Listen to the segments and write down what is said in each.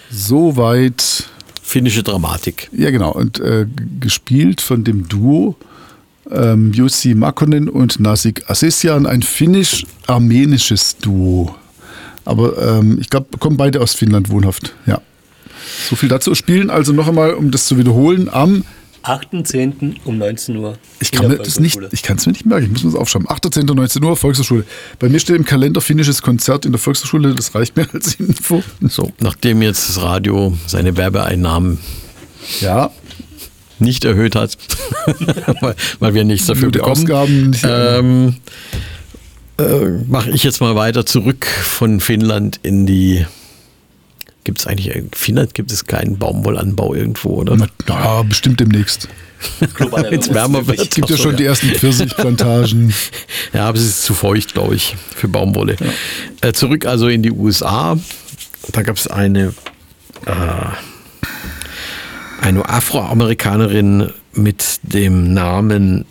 soweit. Finnische Dramatik. Ja, genau. Und gespielt von dem Duo Jussi Makkonen und Nasik Asesian, ein finnisch-armenisches Duo. Aber ich glaube, kommen beide aus Finnland wohnhaft. Ja. So viel dazu. Spielen also noch einmal, um das zu wiederholen, am 8.10. um 19 Uhr. Ich kann es mir nicht merken, ich muss mir das aufschreiben. 8.10. 19 Uhr, Volkshochschule. Bei mir steht im Kalender finnisches Konzert in der Volkshochschule, das reicht mir als Info. So, nachdem jetzt das Radio seine Werbeeinnahmen nicht erhöht hat, weil wir nichts dafür bekommen, Ausgaben mache ich jetzt mal weiter zurück von Finnland in die. Gibt es eigentlich in Finnland gibt es keinen Baumwollanbau irgendwo, oder? Na, bestimmt demnächst. Wenn es wärmer wird. Es gibt ja schon die ersten Pfirsichplantagen. Ja, aber es ist zu feucht, glaube ich, für Baumwolle. Ja. Zurück also in die USA. Da gab es eine Afroamerikanerin mit dem Namen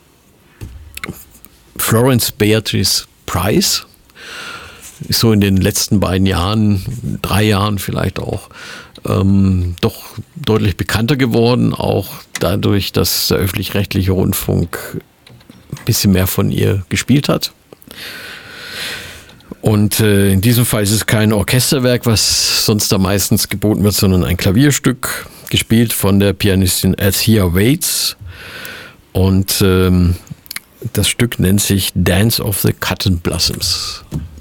Florence Beatrice Price. Ist so in den letzten 3 Jahren vielleicht auch, doch deutlich bekannter geworden, auch dadurch, dass der öffentlich-rechtliche Rundfunk ein bisschen mehr von ihr gespielt hat. Und in diesem Fall ist es kein Orchesterwerk, was sonst da meistens geboten wird, sondern ein Klavierstück, gespielt von der Pianistin Althea Waits. Und das Stück nennt sich Dance of the Cotton Blossoms.